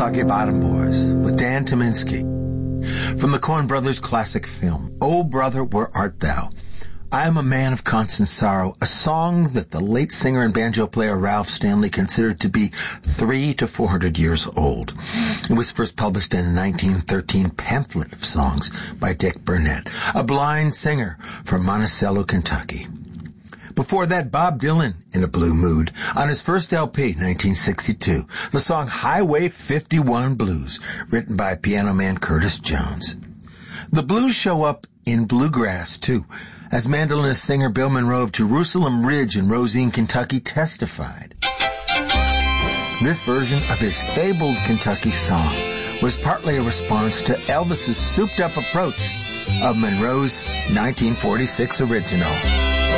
Soggy Bottom Boys with Dan Tyminski. From the Coen Brothers classic film, Oh Brother, Where Art Thou? I Am a Man of Constant Sorrow, a song that the late singer and banjo player Ralph Stanley considered to be 300 to 400 years old. It was first published in a 1913 pamphlet of songs by Dick Burnett, a blind singer from Monticello, Kentucky. Before that, Bob Dylan, In a Blue Mood, on his first LP, 1962, the song Highway 51 Blues, written by piano man Curtis Jones. The blues show up in bluegrass, too, as mandolinist singer Bill Monroe of Jerusalem Ridge in Rosine, Kentucky, testified. This version of his fabled Kentucky song was partly a response to Elvis's souped-up approach of Monroe's 1946 original.